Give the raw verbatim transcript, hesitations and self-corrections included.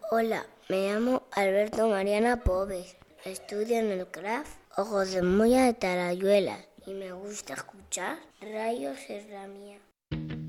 Hola, me llamo Alberto Mariana Pobes. Estudio en el C R A F Ojos de Moya de Tarayuela y me gusta escuchar Rayos es la mía.